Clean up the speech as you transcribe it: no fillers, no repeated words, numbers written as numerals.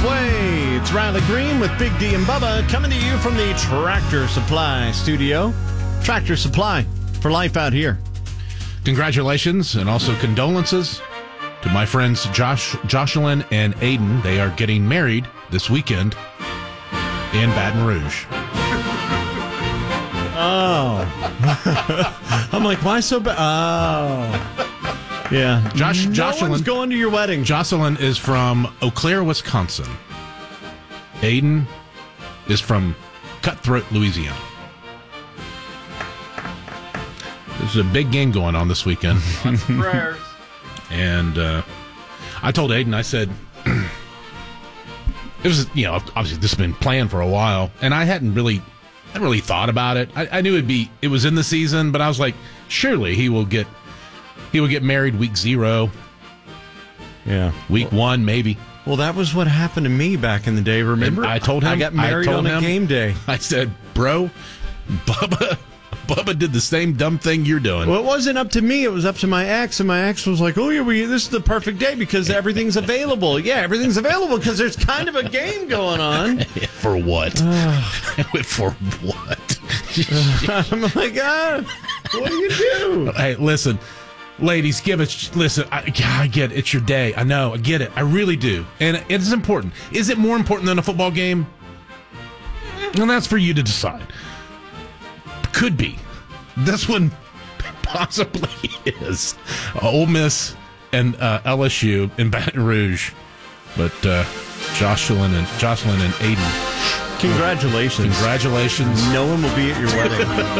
Way. It's Riley Green with Big D and Bubba coming to you from the Tractor Supply studio. Tractor Supply for life out here. Congratulations and also condolences to my friends Jocelyn and Aiden. They are getting married this weekend in Baton Rouge. Oh. I'm like, why so bad? Oh. Yeah. Jocelyn's going to your wedding. Jocelyn is from Eau Claire, Wisconsin. Aiden is from Cutthroat, Louisiana. There's a big game going on this weekend. Lots of prayers. And I told Aiden, I said, it was, obviously this has been planned for a while, and I hadn't really thought about it. I knew it was in the season, but I was like, surely he will get married week 0. Yeah. Week 1, maybe. Well, that was what happened to me back in the day, remember? And I told him. I got married on a game day. I said, bro, Bubba did the same dumb thing you're doing. Well, it wasn't up to me. It was up to my ex, and my ex was like, oh, yeah, this is the perfect day because everything's available. Yeah, everything's available because there's kind of a game going on. For what? For what? I'm like, what do you do? Hey, listen. Ladies, listen, I get it. It's your day. I know. I get it. I really do. And it's important. Is it more important than a football game? And that's for you to decide. Could be. This one possibly is. Ole Miss and LSU in Baton Rouge. But Jocelyn and Aiden. Congratulations. No one will be at your wedding.